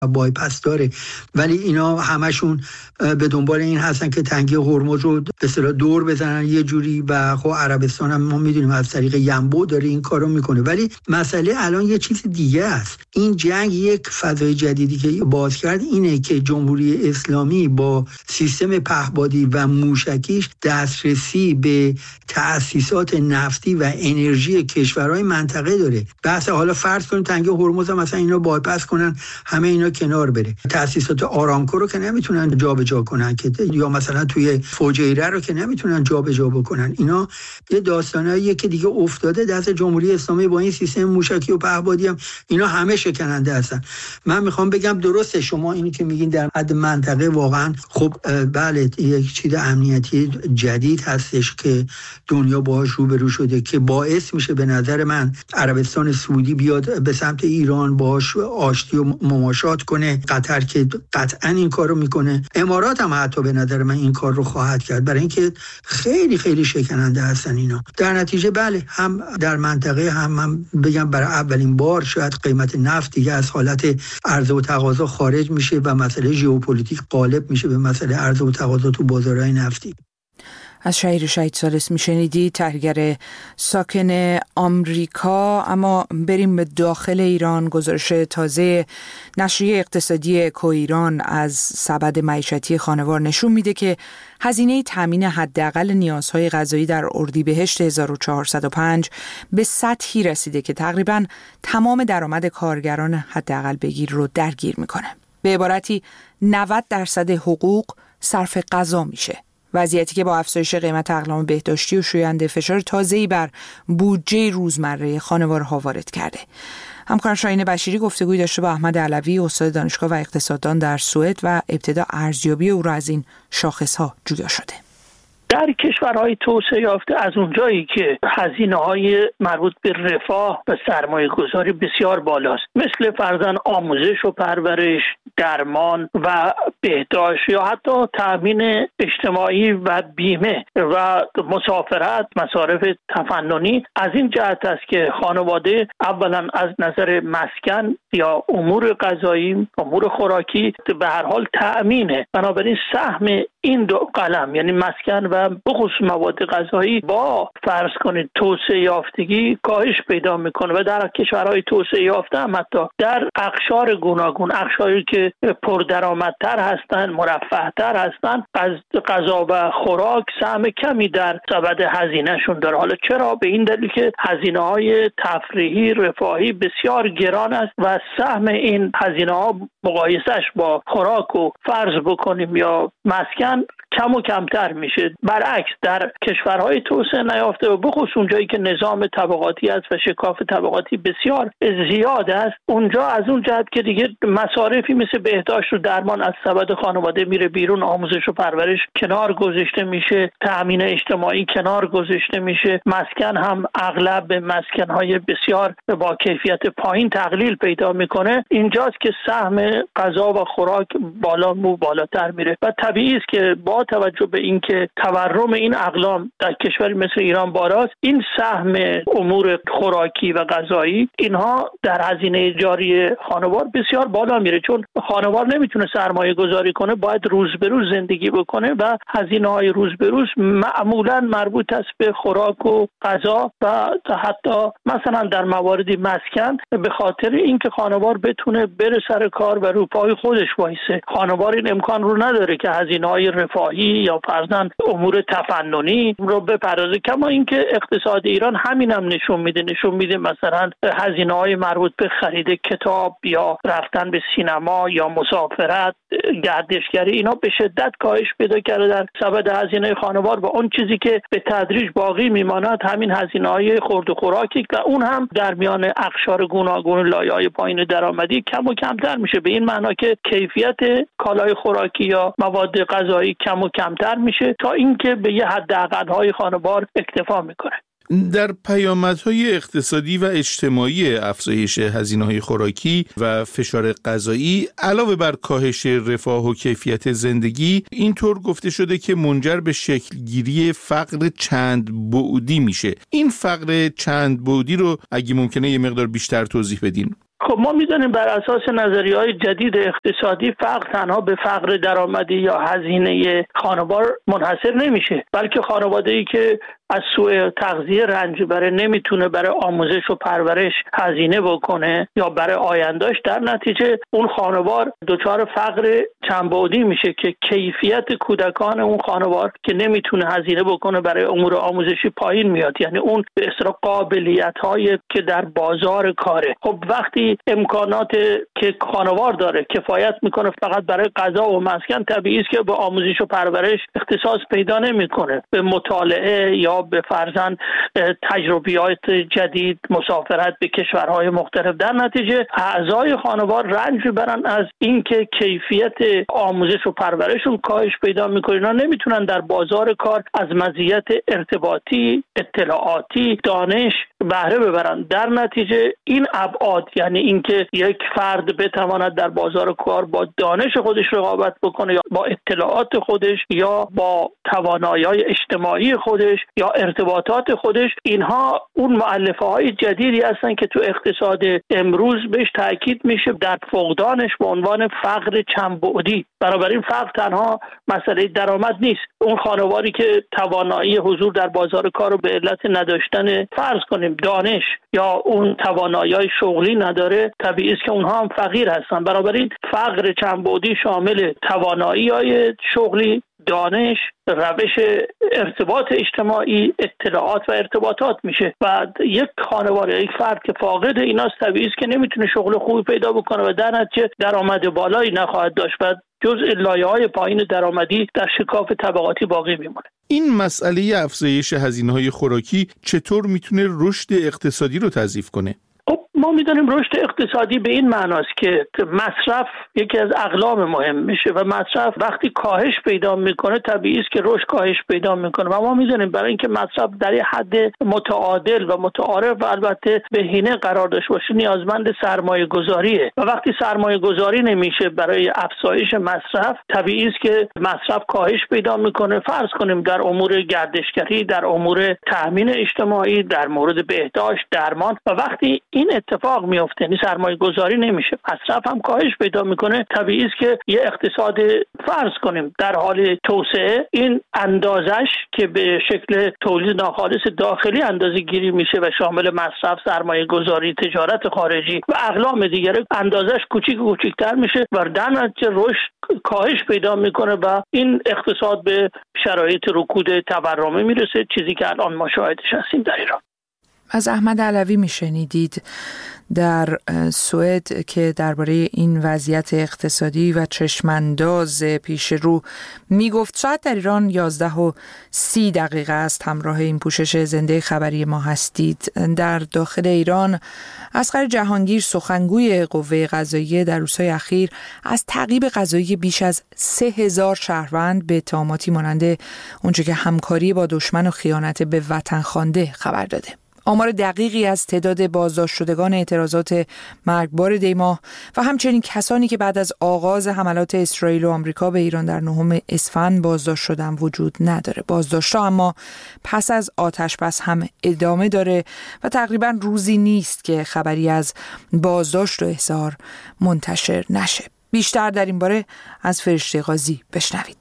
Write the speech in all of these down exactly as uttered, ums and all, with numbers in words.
بایپس داره، ولی اینا همشون به دنبال این هستن که تنگه هرمز رو به اصطلاح دور بزنن یه جوری و خب عربستان هم ما میدونیم از طریق ینبو داره این کارو میکنه. ولی مسئله الان یه چیز دیگه است. این جنگ یک فضای جدیدی که باز کرد اینه که جمهوری اسلامی با سیستم پهپادی و موشکیش دسترسی به تأسیسات نفتی و انرژی کشورهای منطقه داره. بحث حالا فرض کنیم تنگه هرمز هم مثلا اینا بایپاس کنن، همه اینا کنار بره. تأسیسات آرامکو رو که نمیتونن جابجا کنن که یا مثلا توی فوجیره رو که نمیتونن جابجا بکنن. اینا یه داستاناییه که دیگه افتاده دست جمهوری اسلامی با این سیستم موشکی و پهپادی هم اینا همه شکننده هستن. من میخوام بگم درسته شما اینی که میگین در حد منطقه واقعا خب بله یک چیز امنیتی جدید هستش که دنیا باهاش روبرو شده که باعث میشه به نظر من عربستان سعودی بیاد به سمت ایران باهاش آشتی و مماشات کنه، قطر که قطعا این کارو میکنه، امارات هم حتی به نظر من این کار رو خواهد کرد برای اینکه خیلی خیلی شکننده هستن اینا. در نتیجه بله هم در منطقه هم من بگم برای اولین بار شاید قیمت نفت دیگه از حالت عرضه و تقاضا خارج میشه و مسئله ژئوپلیتیک غالب میشه به مسئله عرضه و تقاضا تو بازارهای نفتی. از شهیر شهید ثالث میشنیدی، تحلیلگر ساکن آمریکا. اما بریم به داخل ایران. گزارش تازه نشریه اقتصادی کوهیران از سبد معیشتی خانوار نشون میده که هزینه تامین حداقل نیازهای غذایی در اردیبهشت هزار و چهارصد و پنج به سطحی رسیده که تقریباً تمام درآمد کارگران حداقل بگیر رو درگیر میکنه. به عبارتی نود درصد حقوق صرف غذا میشه. وضعیتی که با افزایش قیمت اقلام بهداشتی و شوینده فشار تازه‌ای بر بودجه روزمره خانوارها وارد کرده. همکارم شاهین بشیری گفتگوی داشته با احمد علوی، استاد دانشگاه و اقتصاددان در سوئد و ابتدا ارزیابی او را از این شاخص‌ها جویا شده. در کشورهای توسعه یافته از اونجایی که هزینه‌های مربوط به رفاه و سرمایه‌گذاری بسیار بالاست، مثل فرضاً آموزش و پرورش، درمان و بهداشت یا حتی تامین اجتماعی و بیمه و مسافرت، مصارف تفننی، از این جهت است که خانواده اولاً از نظر مسکن یا امور غذایی، امور خوراکی به هر حال تأمینه. بنابراین سهم این دو قلم یعنی مسکن و بخصوص مواد غذایی با فرض کنید توسعه یافتگی کاهش پیدا میکنه و در کشورهای توسعه یافته هم حتی در اقشار گوناگون، اقشاری که پردرآمدتر هستند، مرفه‌تر هستند، از غذا و خوراک سهم کمی در سبد هزینه‌شون داره. حالا چرا؟ به این دلیل که هزینه‌های تفریحی، رفاهی بسیار گران است و سهم این هزینه‌ها مقایسهش با خوراک و فرض بکنیم یا مسکن کم و کمتر میشه. برعکس در کشورهای توسعه نیافته و بخصوص اونجایی که نظام طبقاتی است و شکاف طبقاتی بسیار زیاد است، اونجا از اون جهت که دیگه مصارفی مثل بهداشت و درمان از سبد خانواده میره بیرون، آموزش و پرورش کنار گذاشته میشه، تأمین اجتماعی کنار گذاشته میشه، مسکن هم اغلب به مسکنهای بسیار با کیفیت پایین تقلیل پیدا میکنه. اینجاست که سهم غذا و خوراک بالا مو بالاتر میره و طبیعی است که با توجه به اینکه تورم این اقلام در کشوری مثل ایران بالاست، این سهم امور خوراکی و غذایی اینها در هزینه جاری خانوار بسیار بالا میره، چون خانوار نمیتونه سرمایه گذاری کنه، باید روز به روز زندگی بکنه و هزینه های روز به روز معمولا مربوط است به خوراک و غذا و حتی مثلا در مواردی مسکن، به خاطر اینکه خانوار بتونه بره سر کار و رو پای خودش وایسه. خانوار این امکان رو نداره که هزینه های رفاهی یا فرضاً امور تفننی رو بپردازه. کما اینکه اقتصاد ایران همینم نشون میده نشون میده مثلا هزینه‌های مربوط به خرید کتاب یا رفتن به سینما یا مسافرت، گردشگری، اینا به شدت کاهش پیدا کرده در سبد هزینه خانوار و اون چیزی که به تدریج باقی میماند همین هزینه‌های خورد و خوراکی و اون هم در میان اقشار گوناگون لایه‌های پایین درآمدی کم و کمتر میشه، به این معنا که کیفیت کالای خوراکی یا مواد غذایی کم و کمتر میشه تا اینکه به یه حداقل‌های خانوار اکتفا میکنه. در پیامدهای اقتصادی و اجتماعی افزایش هزینه‌های خوراکی و فشار غذایی علاوه بر کاهش رفاه و کیفیت زندگی، اینطور گفته شده که منجر به شکلگیری فقر چند بعدی میشه. این فقر چند بعدی رو اگه ممکنه یه مقدار بیشتر توضیح بدین. خب ما میدونیم بر اساس نظریه‌های جدید اقتصادی فقر تنها به فقر درآمدی یا هزینه خانوار منحصر نمیشه، بلکه خانواده‌ای که از سوء تغذیه رنج بره نمیتونه برای آموزش و پرورش هزینه بکنه یا برای آیندهش، در نتیجه اون خانوار دچار فقر چندبعدی میشه که کیفیت کودکان اون خانوار که نمیتونه هزینه بکنه برای امور آموزشی پایین میاد، یعنی اون به اصطلاح قابلیت‌هایی که در بازار کاره. خب وقتی امکانات که خانوار داره کفایت میکنه فقط برای غذا و مسکن، طبیعی است که به آموزش و پرورش اختصاص پیدا نمیکنه، به مطالعه یا به فرضاً تجربیات جدید، مسافرت به کشورهای مختلف. در نتیجه اعضای خانوار رنج میبرن از اینکه کیفیت آموزش و پرورششون کاهش پیدا میکنه، اینا نمیتونن در بازار کار از مزیت ارتباطی، اطلاعاتی، دانش بهره ببرن. در نتیجه این ابعاد، یعنی اینکه یک فرد بتواند در بازار کار با دانش خودش رقابت بکنه یا با اطلاعات خودش یا با توانایی‌های اجتماعی خودش یا ارتباطات خودش، اینها اون مؤلفه‌های جدیدی هستن که تو اقتصاد امروز بهش تاکید میشه در فقدانش به عنوان فقر چندبعدی. بنابراین فقر تنها مسئله درآمد نیست. اون خانواری که توانایی حضور در بازار کار رو به علت نداشتن فرض کنیم دانش یا اون توانایی شغلی نداره، طبیعی است که اونها هم فقیر هستن. بنابراین فقر چندبعدی شامل توانایی‌های شغلی، دانش، روش ارتباط اجتماعی، اطلاعات و ارتباطات میشه و یک خانوار یا یک فرد که فاقد ایناست طبیعی است که نمیتونه شغل خوبی پیدا بکنه و در نتیجه درآمد بالایی نخواهد داشت و جزء لایه‌های پایین درآمدی در شکاف طبقاتی باقی میمونه. این مسئله افزایش هزینه‌های خوراکی چطور میتونه رشد اقتصادی رو تضعیف کنه؟ ما میدونیم رشد اقتصادی به این معناست که مصرف یکی از اقلام مهم میشه و مصرف وقتی کاهش پیدا میکنه طبیعی است که رشد کاهش پیدا میکنه و ما میدونیم برای اینکه مصرف در یه حد متعادل و متعارف و البته بهینه قرار داشته باشه نیازمند سرمایه گذاریه و وقتی سرمایه گذاری نمیشه برای افزایش مصرف، طبیعی است که مصرف کاهش پیدا میکنه. فرض کنیم در امور گردشگری، در امور تامین اجتماعی، در مورد بهداشت، درمان، و وقتی این اتفاق میفته یعنی سرمایه گذاری نمیشه، مصرف هم کاهش پیدا میکنه، طبیعی است که یه اقتصاد فرض کنیم در حال توسعه این اندازش که به شکل تولید ناخالص داخلی اندازه گیری میشه و شامل مصرف، سرمایه گذاری، تجارت خارجی و اقلام دیگره، اندازش کوچیک و کوچیکتر میشه و در نتیجه رشد کاهش پیدا میکنه و این اقتصاد به شرایط رکود تورمی میرسه، چیزی که الان ما شاهدش هستیم در ایران. از احمد علوی میشنیدید در سوئد که درباره این وضعیت اقتصادی و چشمانداز پیش رو میگفت. ساعت در ایران یازده و سی دقیقه است. همراه این پوشش زنده خبری ما هستید. در داخل ایران اصغر جهانگیر سخنگوی قوه قضاییه در روزهای اخیر از تعقیب قضایی بیش از سه هزار شهروند به اتهاماتی مانند اونچه که همکاری با دشمن و خیانت به وطن خوانده خبر داده. آمار دقیقی از تعداد بازداشت شدگان اعتراضات مرگبار دیماه و همچنین کسانی که بعد از آغاز حملات اسرائیل و آمریکا به ایران در نهم اسفند بازداشت شدن وجود نداره. بازداشت‌ها اما پس از آتش‌بس هم ادامه داره و تقریبا روزی نیست که خبری از بازداشت و احضار منتشر نشه. بیشتر در این باره از فرشته قاضی بشنوید.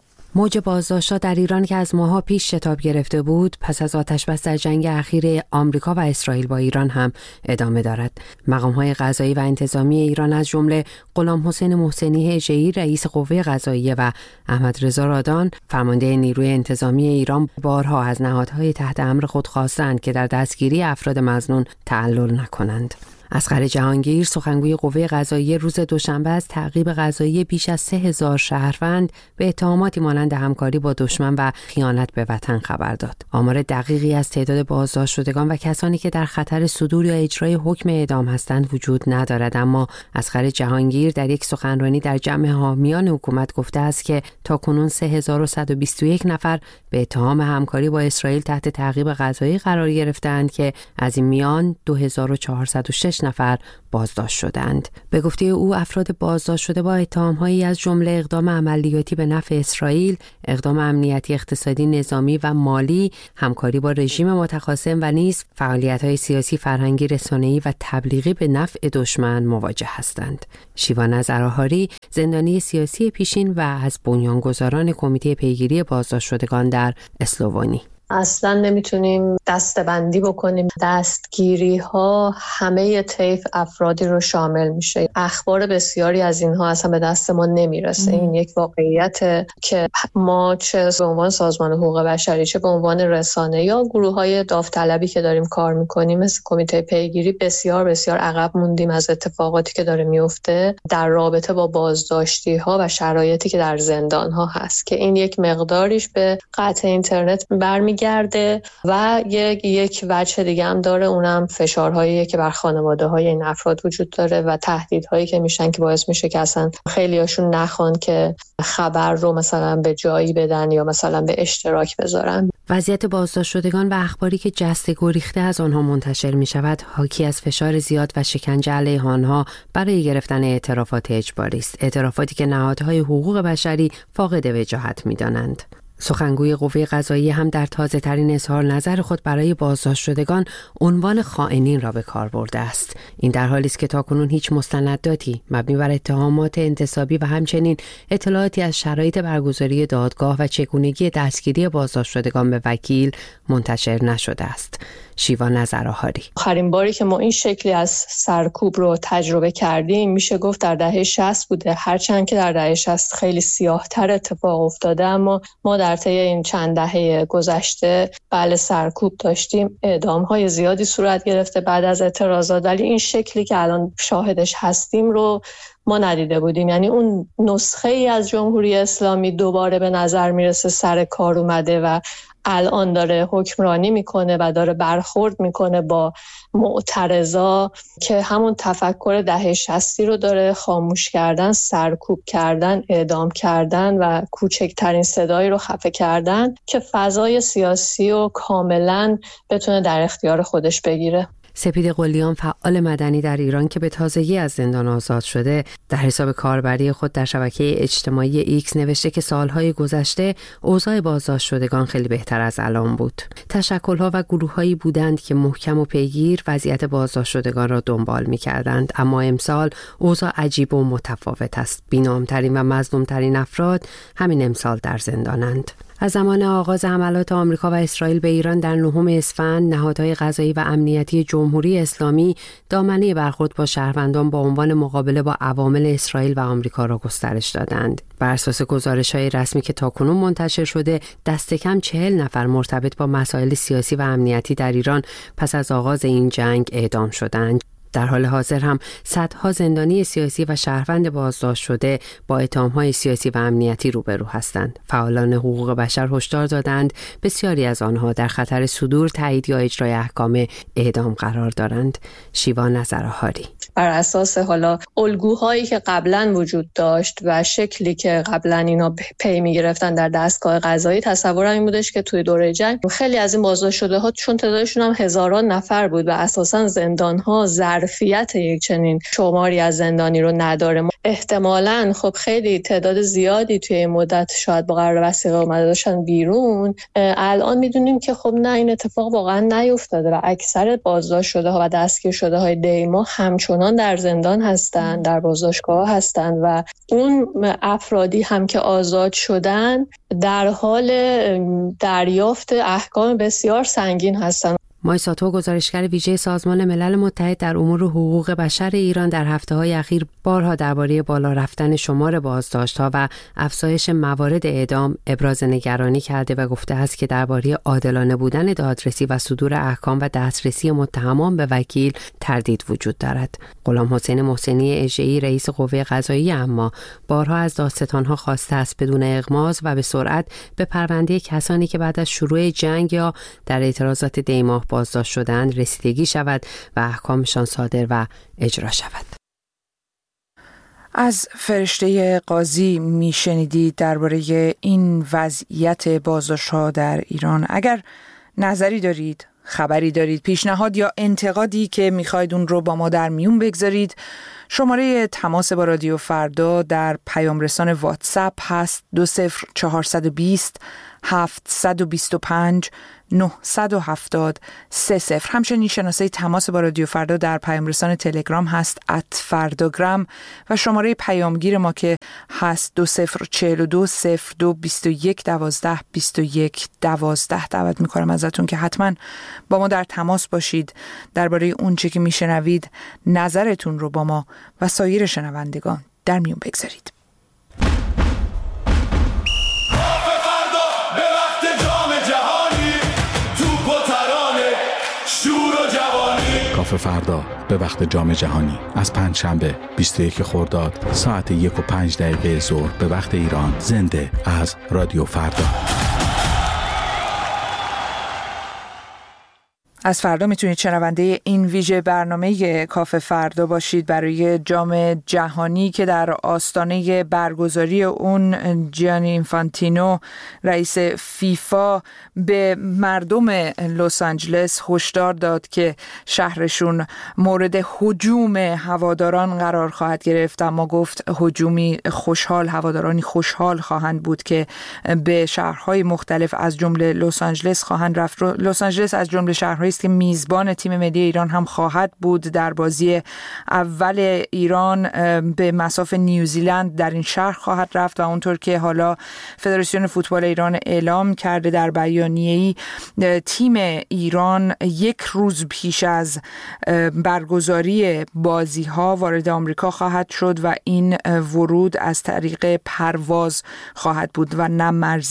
موج بازداشت‌ها در ایران که از ماه‌ها پیش شتاب گرفته بود، پس از آتش‌بس در جنگ اخیر آمریکا و اسرائیل با ایران هم ادامه دارد. مقام‌های قضایی و انتظامی ایران از جمله غلام حسین محسنی هژه‌ای رئیس قوه قضاییه و احمد رضا رادان فرمانده نیروی انتظامی ایران بارها از نهادهای تحت امر خود خواستند که در دستگیری افراد مظنون تعلل نکنند. اصغر جهانگیر سخنگوی قوه قضاییه روز دوشنبه از تعقیب قضایی بیش از سه هزار شهروند به اتهاماتی مانند همکاری با دشمن و خیانت به وطن خبر داد. آمار دقیقی از تعداد بازداشت شدگان و کسانی که در خطر صدور یا اجرای حکم اعدام هستند وجود ندارد، اما اصغر جهانگیر در یک سخنرانی در جمع حامیان حکومت گفته است که تاکنون سه هزار و صد و بیست و یک نفر به اتهام همکاری با اسرائیل تحت تعقیب قضایی قرار گرفتند که از این میان دو هزار و چهارصد و شش هشت نفر بازداشت شدند. به گفته او افراد بازداشت شده با اتهام‌هایی از جمله اقدام عملیاتی به نفع اسرائیل، اقدام امنیتی، اقتصادی، نظامی و مالی، همکاری با رژیم متخاصم و نیز فعالیت‌های سیاسی، فرهنگی، رسانه‌ای و تبلیغی به نفع دشمن مواجه هستند. شیوا نظرآهاری، زندانی سیاسی پیشین و از بنیانگذاران کمیته پیگیری بازداشت شدگان در اسلوونی: اصلا نمیتونیم دسته‌بندی بکنیم. دستگیری ها همه طیف افرادی رو شامل میشه. اخبار بسیاری از اینها اصلا به دست ما نمیرسه. این یک واقعیت که ما چه به عنوان سازمان حقوق بشری، چه به عنوان رسانه یا گروه های داوطلبی که داریم کار میکنیم مثل کمیته پیگیری، بسیار بسیار عقب موندیم از اتفاقاتی که داره میفته در رابطه با بازداشتی ها و شرایطی که در زندان ها هست، که این یک مقداریش به قطع اینترنت برمی گرده و یک یک وجه دیگه هم داره، اونم فشارهایی که بر خانواده های این افراد وجود داره و تهدیدهایی که میشن که باعث میشه که اصلا خیلیاشون نخوان که خبر رو مثلا به جایی بدن یا مثلا به اشتراک بذارن. وضعیت بازداشت شدگان و اخباری که جسته گریخته از آنها منتشر می شود حاکی از فشار زیاد و شکنجه علیه آنها برای گرفتن اعترافات اجباری است، اعترافاتی که نهادهای حقوق بشری فاقد وجاهت می دانند. سخنگوی قوه قضاییه هم در تازه ترین اظهار نظر خود برای بازداشت شدگان عنوان خائنین را به کار برده است. این در حالی است که تاکنون هیچ مستنداتی مبنی بر اتهامات انتصابی و همچنین اطلاعاتی از شرایط برگزاری دادگاه و چگونگی دستگیری بازداشت شدگان به وکیل منتشر نشده است. شیوا نظرآهاری: آخرین باری که ما این شکلی از سرکوب رو تجربه کردیم میشه گفت در دهه شصت بوده، هرچند که در دهه شصت خیلی سیاه‌تر اتفاق افتاده، اما ما در طی این چند دهه گذشته بله سرکوب داشتیم، اعدام‌های زیادی صورت گرفته بعد از اعتراضات، ولی این شکلی که الان شاهدش هستیم رو ما ندیده بودیم. یعنی اون نسخه ای از جمهوری اسلامی دوباره به نظر میرسه سر کار اومده و الان داره حکمرانی میکنه و داره برخورد میکنه با معترضا که همون تفکر دهه شصتی رو داره خاموش کردن، سرکوب کردن، اعدام کردن و کوچکترین صدایی رو خفه کردن که فضای سیاسی رو کاملا بتونه در اختیار خودش بگیره. سپید قلیان، فعال مدنی در ایران که به تازگی از زندان آزاد شده، در حساب کاربری خود در شبکه اجتماعی ایکس نوشته که سالهای گذشته اوضاع بازداشت شدگان خیلی بهتر از الان بود. تشکل‌ها و گروه‌هایی بودند که محکم و پیگیر وضعیت بازداشت شدگان را دنبال می‌کردند، اما امسال اوضاع عجیب و متفاوت است. بی‌نام‌ترین و مظلوم‌ترین افراد همین امسال در زندانند. از زمان آغاز حملات آمریکا و اسرائیل به ایران در نهم اسفند، نهادهای قضایی و امنیتی جمهوری اسلامی دامنه برخورد با شهروندان با عنوان مقابله با عوامل اسرائیل و آمریکا را گسترش دادند. بر اساس گزارش‌های رسمی که تاکنون منتشر شده، دست کم چهل نفر مرتبط با مسائل سیاسی و امنیتی در ایران پس از آغاز این جنگ اعدام شدند. در حال حاضر هم صدها زندانی سیاسی و شهروند بازداشت شده با اتهام‌های سیاسی و امنیتی روبرو هستند. فعالان حقوق بشر هشدار دادند بسیاری از آنها در خطر صدور، تایید یا اجرای احکام اعدام قرار دارند. شیوا نظرآهاری: بر اساس حالا الگوهایی که قبلا وجود داشت و شکلی که قبلا اینا پی می‌گرفتن در دستگاه قضایی، تصورم این بودش که توی دوره جنگ خیلی از این بازداشت شده ها چون تعدادشون هم هزاران نفر بود و اساساً زندان‌ها ظرفیت یک چنین شماری از زندانی رو نداره. احتمالاً خب خیلی تعداد زیادی توی این مدت شاید با قرار وثیقه اومده داشتن بیرون. الان میدونیم که خب نه، این اتفاق واقعا نیفتاده و اکثر بازداشت شده ها و دستگیر شده های دیما همچنان در زندان هستن، در بازداشتگاه هستن و اون افرادی هم که آزاد شدن در حال دریافت احکام بسیار سنگین هستن. مایساتو، گزارشگر ویژه سازمان ملل متحد در امور حقوق بشر ایران، در هفته‌های اخیر بارها درباره بالا رفتن شمار بازداشت‌ها و افزایش موارد اعدام ابراز نگرانی کرده و گفته است که درباره عادلانه بودن دادرسی و صدور احکام و دسترسی متهمان به وکیل تردید وجود دارد. غلام حسین محسنی اژه‌ای، رئیس قوه قضاییه، اما بارها از دادستان‌ها خواسته است بدون اغماض و به سرعت به پرونده کسانی که بعد از شروع جنگ یا در اعتراضات دیماه بازداشت شدند رسیدگی شود و احکامشان صادر و اجرا شود. از فرشته قاضی میشنیدید درباره این وضعیت بازداشت‌ها در ایران. اگر نظری دارید، خبری دارید، پیشنهاد یا انتقادی که میخواید اون رو با ما در میون بگذارید، شماره تماس با رادیو فردا در پیام رسان واتساپ هست دو صفر چهارصد و بیست هفتصد و بیست و پنج نهصد و هفتاد سه صفر. همچنین شناسه تماس با رادیو فردا در پیام رسان تلگرام هست ات فرداگرام و شماره پیامگیر ما که هست دو صفر چهل و دو صفر دو بیست و یک دوازده بیست و یک دوازده. دعوت میکنم ازتون که حتما با ما در تماس باشید، درباره اون چه که میشنوید نظرتون رو با ما و سایر شنوندگان در میون بگذارید. کافه فردا به وقت جام جهانی از پنجشنبه بیست و یک خرداد ساعت یک و پنج دقیقه ظهر به وقت ایران، زنده از رادیو فردا. از فردا میتونید شنونده این ویژه برنامه کافه فردا باشید برای جام جهانی که در آستانه برگزاری اون جیانی اینفانتینو رئیس فیفا به مردم لس آنجلس هشدار داد که شهرشون مورد هجوم هواداران قرار خواهد گرفت، اما گفت هجومی خوشحال، هوادارانی خوشحال خواهند بود که به شهرهای مختلف از جمله لس آنجلس خواهند رفت. لس آنجلس از جمله شهرهای است که میزبان تیم ملی ایران هم خواهد بود. در بازی اول ایران به مصاف نیوزیلند در این شهر خواهد رفت و اونطور که حالا فدراسیون فوتبال ایران اعلام کرده در بیانیه‌ای، تیم ایران یک روز پیش از برگزاری بازی‌ها وارد آمریکا خواهد شد و این ورود از طریق پرواز خواهد بود و نه مرز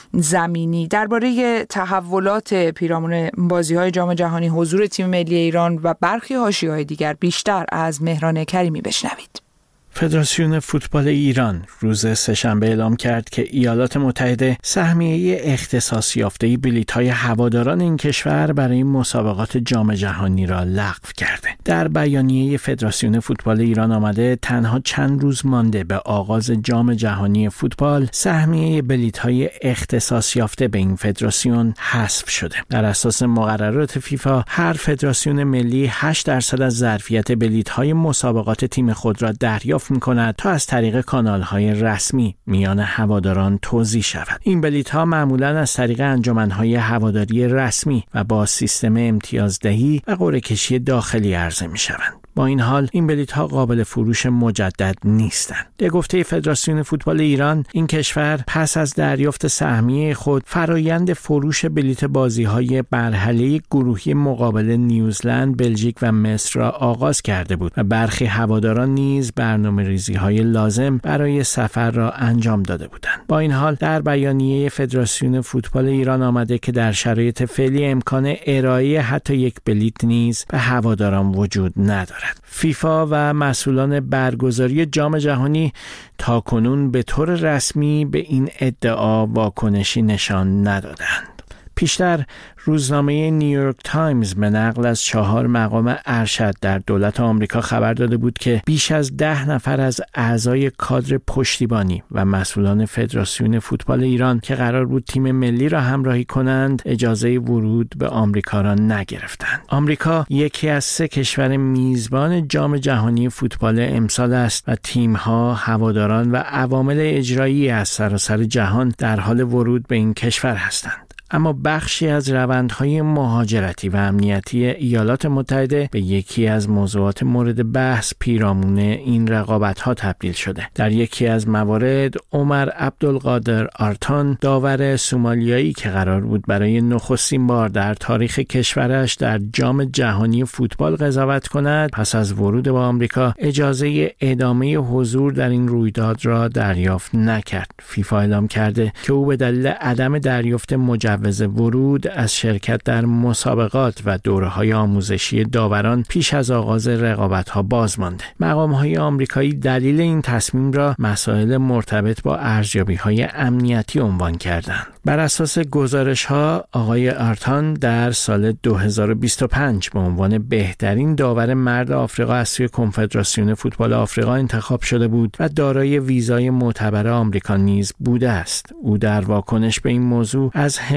زمینی. درباره تحولات پیرامون بازی‌های جام جهانی، حضور تیم ملی ایران و برخی حاشیه‌های دیگر بیشتر از مهران کریمی بشنوید. فدراسیون فوتبال ایران روز سه‌شنبه اعلام کرد که ایالات متحده سهمیه اختصاص یافته بلیط‌های هواداران این کشور برای مسابقات جام جهانی را لغو کرده. در بیانیه فدراسیون فوتبال ایران آمده تنها چند روز مانده به آغاز جام جهانی فوتبال، سهمیه بلیط‌های اختصاص یافته به این فدراسیون حذف شده. در اساس مقررات فیفا، هر فدراسیون ملی هشت درصد از ظرفیت بلیط‌های مسابقات تیم خود را دریافت می‌کند تا از طریق کانال‌های رسمی میان هواداران توزیع شود. این بلیط‌ها معمولاً از طریق انجمن‌های هواداری رسمی و با سیستم امتیازدهی و قرعه‌کشی داخلی عرضه می‌شوند. با این حال این بلیط‌ها قابل فروش مجدد نیستند. به گفته فدراسیون فوتبال ایران، این کشور پس از دریافت سهمیه خود فرایند فروش بلیط بازی‌های مرحله گروهی مقابل نیوزلند، بلژیک و مصر را آغاز کرده بود و برخی هواداران نیز برنامه‌ریزی‌های لازم برای سفر را انجام داده بودند. با این حال در بیانیه فدراسیون فوتبال ایران آمده که در شرایط فعلی امکان ارائه حتی یک بلیط نیز به هواداران وجود ندارد. فیفا و مسئولان برگزاری جام جهانی تاکنون به طور رسمی به این ادعا واکنشی نشان ندادند. پیشتر روزنامه نیویورک تایمز به نقل از چهار مقام ارشد در دولت آمریکا خبر داده بود که بیش از ده نفر از اعضای کادر پشتیبانی و مسئولان فدراسیون فوتبال ایران که قرار بود تیم ملی را همراهی کنند، اجازه ورود به آمریکا را نگرفتند. آمریکا یکی از سه کشور میزبان جام جهانی فوتبال امسال است و تیم‌ها، هواداران و عوامل اجرایی از سراسر جهان در حال ورود به این کشور هستند. اما بخشی از روندهای مهاجرتی و امنیتی ایالات متحده به یکی از موضوعات مورد بحث پیرامون این رقابت‌ها تبدیل شده. در یکی از موارد، عمر عبدالقادر آرتان، داور سومالیایی که قرار بود برای نخستین بار در تاریخ کشورش در جام جهانی فوتبال قضاوت کند، پس از ورود به آمریکا اجازه ادامه حضور در این رویداد را دریافت نکرد. فیفا اعلام کرده که او به دلیل عدم دریافت مجوز ورود از شرکت در مسابقات و دوره‌های آموزشی داوران پیش از آغاز رقابت‌ها باز مانده. مقام‌های آمریکایی دلیل این تصمیم را مسائل مرتبط با ارزیابی‌های امنیتی عنوان کردند. بر اساس گزارش‌ها، آقای آرتان در سال دو هزار و بیست و پنج به عنوان بهترین داور مرد آفریقا از سوی کنفدراسیون فوتبال آفریقا انتخاب شده بود و دارای ویزای معتبر آمریکا نیز بوده است. او در واکنش به این موضوع از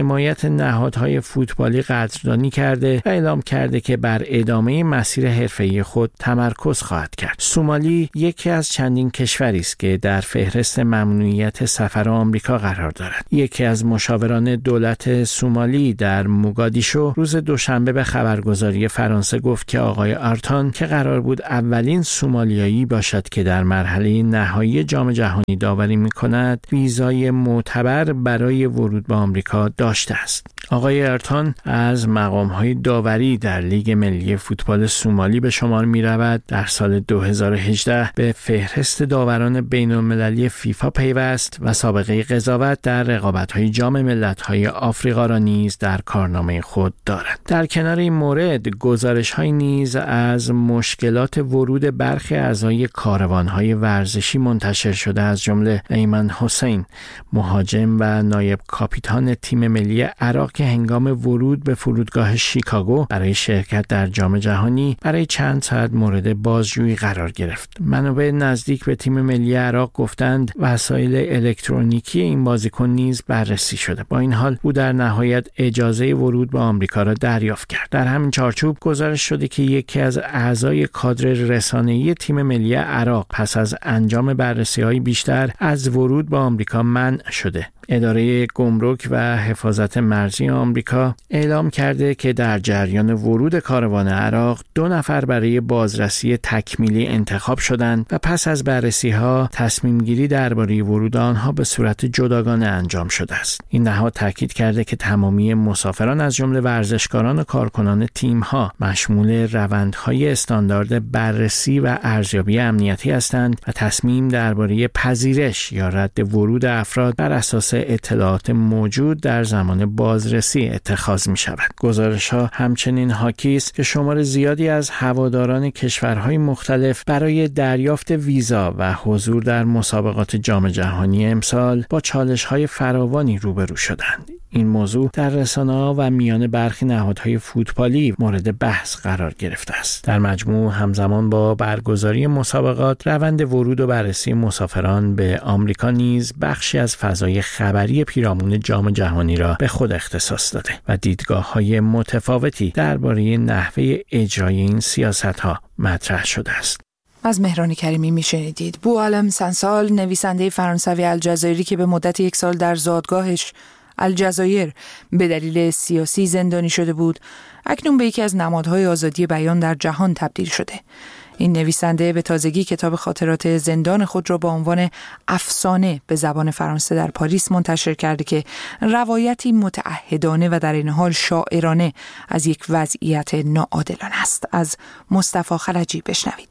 حمایت نهادهای فوتبالی قدردانی کرده و اعلام کرده که بر ادامه مسیر حرفه‌ای خود تمرکز خواهد کرد. سومالی یکی از چندین کشوری است که در فهرست ممنوعیت سفر آمریکا قرار دارد. یکی از مشاوران دولت سومالی در موگادیشو روز دوشنبه به خبرگزاری فرانسه گفت که آقای آرتان که قرار بود اولین سومالیایی باشد که در مرحله نهایی جام جهانی داوری می‌کند، ویزای معتبر برای ورود به آمریکا داشته است. آقای آرتان از مقام‌های داوری در لیگ ملی فوتبال سومالی به شمار می‌رود. در سال دو هزار و هجده به فهرست داوران بین‌المللی فیفا پیوست و سابقه قضاوت در رقابت‌های جام ملت‌های آفریقا را نیز در کارنامه خود دارد. در کنار این مورد گزارش‌های نیز از مشکلات ورود برخی اعضای کاروان‌های ورزشی منتشر شده، از جمله ایمن حسین، مهاجم و نایب کاپیتان تیم ملی عراق که هنگام ورود به فرودگاه شیکاگو برای شرکت در جام جهانی برای چند ساعت مورد بازجویی قرار گرفت. منابع نزدیک به تیم ملی عراق گفتند وسایل الکترونیکی این بازیکن نیز بررسی شده. با این حال او در نهایت اجازه ورود به آمریکا را دریافت کرد. در همین چارچوب گزارش شده که یکی از اعضای کادر رسانه‌ای تیم ملی عراق پس از انجام بررسی‌های بیشتر از ورود به آمریکا منع شده. اداره گمرک و حفاظت مرزی آمریکا اعلام کرده که در جریان ورود کاروان عراق دو نفر برای بازرسی تکمیلی انتخاب شدند و پس از بررسی‌ها تصمیم گیری درباره ورود آنها به صورت جداگانه انجام شده است. این نهاد تاکید کرده که تمامی مسافران از جمله ورزشکاران و کارکنان تیم‌ها مشمول روندهای استاندارد بررسی و ارزیابی امنیتی هستند و تصمیم درباره پذیرش یا رد ورود افراد بر اساس اطلاعات موجود در زمان بازرسی اتخاذ می شود. گزارش ها همچنین حاکی است که شمار زیادی از هواداران کشورهای مختلف برای دریافت ویزا و حضور در مسابقات جام جهانی امسال با چالش های فراوانی روبرو شدند. این موضوع در رسانه‌ها و میان برخی نهادهای فوتبالی مورد بحث قرار گرفته است. در مجموع همزمان با برگزاری مسابقات، روند ورود و بررسی مسافران به آمریکا نیز بخشی از فضای خبری پیرامون جام جهانی را به خود اختصاص داده و دیدگاه‌های متفاوتی درباره نحوه اجرای این سیاست‌ها مطرح شده است. از مهران کریمی میشنیدید. بوعالم سنسال، نویسنده فرانسوی الجزایری که به مدت یک سال در زادگاهش الجزایر به دلیل سیاسی زندانی شده بود، اکنون به یکی از نمادهای آزادی بیان در جهان تبدیل شده. این نویسنده به تازگی کتاب خاطرات زندان خود را با عنوان افسانه به زبان فرانسه در پاریس منتشر کرده که روایتی متعهدانه و در این حال شاعرانه از یک وضعیت ناعادلانه است. از مصطفی خلجی بشنوید.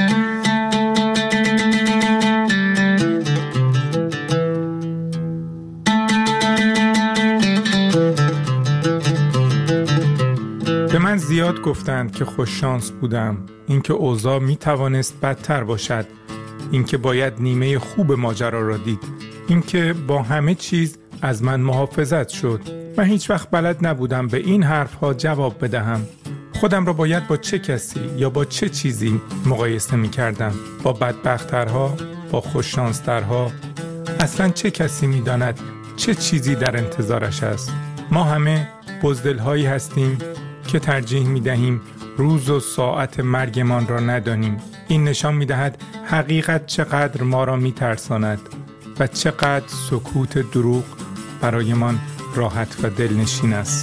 به من زیاد گفتند که خوش شانس بودم، اینکه اوضاع می توانست بدتر باشد، اینکه باید نیمه خوب ماجرا را دید، اینکه با همه چیز از من محافظت شد. من هیچ وقت بلد نبودم به این حرفها جواب بدهم. خودم را باید با چه کسی یا با چه چیزی مقایسه می کردم؟ با بدبخت‌ترها؟ با خوششانسترها؟ اصلا چه کسی می داند چه چیزی در انتظارش است؟ ما همه بزدل‌هایی هستیم که ترجیح می دهیم روز و ساعت مرگمان را ندانیم. این نشان می دهد حقیقت چقدر ما را می ترساند و چقدر سکوت دروغ برایمان راحت و دلنشین است.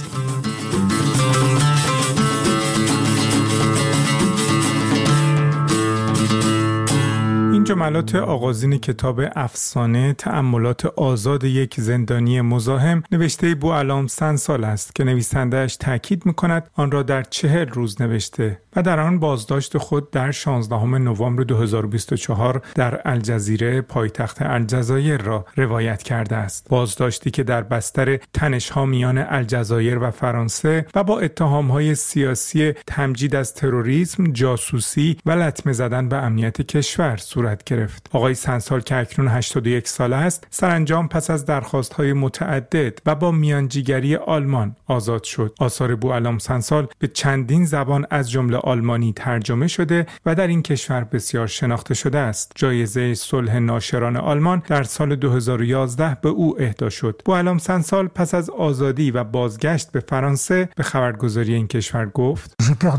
جملات آغازین کتاب افسانه، تأملات آزاد یک زندانی مزاحم، نوشته بوعالم سنسال است که نویسنده‌اش تاکید می‌کند آن را در چهل روز نوشته و در آن بازداشت خود در شانزدهم نوامبر دو هزار و بیست و چهار در الجزیره پایتخت الجزایر را روایت کرده است. بازداشتی که در بستر تنش‌ها میان الجزایر و فرانسه و با اتهام‌های سیاسی تمجید از تروریسم، جاسوسی و لطمه زدن به امنیت کشور صورت گرفت. آقای سنسال که اکنون هشتاد و یک ساله است، سرانجام پس از درخواست‌های متعدد و با میانجیگری آلمان آزاد شد. آثار بوعلام سنسال به چندین زبان از جمله آلمانی ترجمه شده و در این کشور بسیار شناخته شده است. جایزه صلح ناشران آلمان در سال دو هزار و یازده به او اهدا شد. بوعلام سنسال پس از آزادی و بازگشت به فرانسه به خبرگزاری این کشور گفت: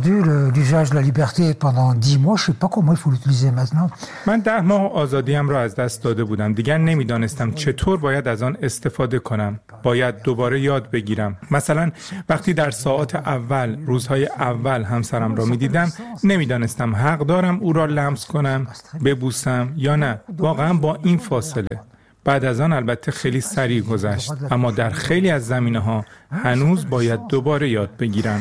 من ده ماه آزادیم را از دست داده بودم. دیگر نمیدانستم چطور باید از آن استفاده کنم. باید دوباره یاد بگیرم. مثلا وقتی در ساعات اول، روزهای اول همسرم را میدیدم، نمیدانستم حق دارم او را لمس کنم، ببوسم یا نه. واقعا با این فاصله. بعد از آن البته خیلی سریع گذشت، اما در خیلی از زمینه‌ها هنوز باید دوباره یاد بگیرم.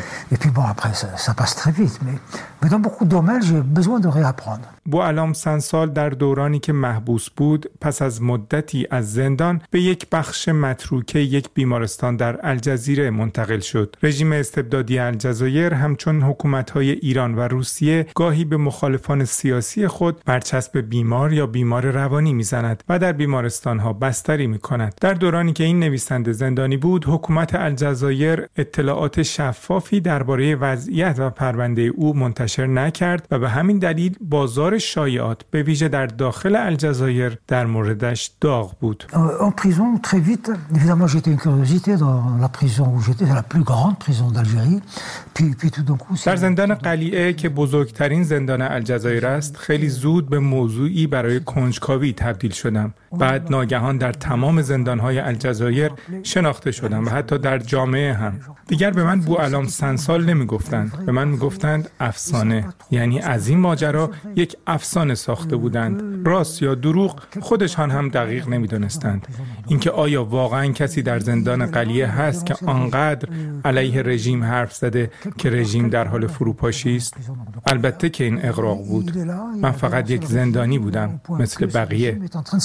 بوعلام سنسال در دورانی که محبوس بود، پس از مدتی از زندان به یک بخش متروکه یک بیمارستان در الجزیره منتقل شد. رژیم استبدادی الجزایر همچون حکومت‌های ایران و روسیه گاهی به مخالفان سیاسی خود برچسب بیمار یا بیمار روانی می‌زند و در بیمارستان‌ها بستری می‌کند. در دورانی که این نویسنده زندانی بود، حکومت الجزایر اطلاعات شفافی درباره وضعیت و پرونده او منتشر نکرد و به همین دلیل بازار شایعات به ویژه در داخل الجزایر در موردش داغ بود. En prison très vite, évidemment j'étais une curiosité dans la prison où j'étais, la plus grande prison d'Algérie. Puis puis tout d'un coup در زندان قلیعه که بزرگترین زندان الجزایر است، خیلی زود به موضوعی برای کنجکاوی تبدیل شدم. بعد ناگهان در تمام زندان‌های الجزایر شناخته شدم و حتی در جامعه هم. دیگر به من بوعلام سنسال نمی‌گفتند، به من می‌گفتند افسانه. یعنی از این ماجرا یک افسانه ساخته بودند. راست یا دروغ خودشان هم دقیق نمی‌دانستند. اینکه آیا واقعاً کسی در زندان قلیعه هست که آنقدر علیه رژیم حرف زده که رژیم در حال فروپاشی است؟ البته که این اغراق بود. من فقط یک زندانی بودم مثل بقیه.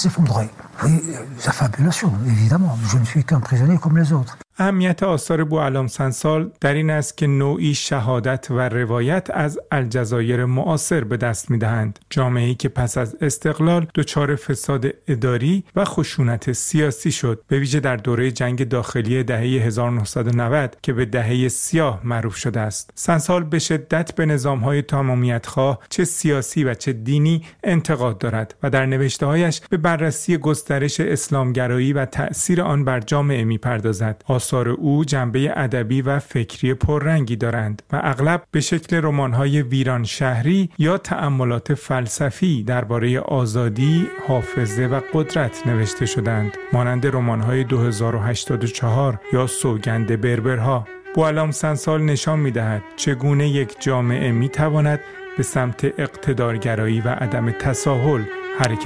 اهمیت آثار بوعلام سنسال در این است که نوعی شهادت و روایت از الجزایر معاصر به دست می‌دهند. جامعه‌ای که پس از استقلال دچار فساد اداری و خشونت سیاسی شد، به ویژه در دوره جنگ داخلی دهه هزار و نهصد و نود که به دهه سیاه معروف شده است. سنسال به شدت به نظام‌های تمامیت‌خواه چه سیاسی و چه دینی انتقاد دارد و در نوشته‌هایش به بررسی گسترش اسلامگرایی و تأثیر آن بر جامعه می‌پردازد. آثار او جنبه ادبی و فکری پررنگی دارند و اغلب به شکل رمان‌های ویران شهری یا تأملات فلسفی درباره آزادی، حافظه و قدرت نوشته شدند، مانند رمان‌های دو هزار و هشتاد و چهار یا سوگند بربرها. بوعلام سنسال نشان می‌دهد چگونه یک جامعه می‌تواند به سمت اقتدارگرایی و عدم تساهل حرکت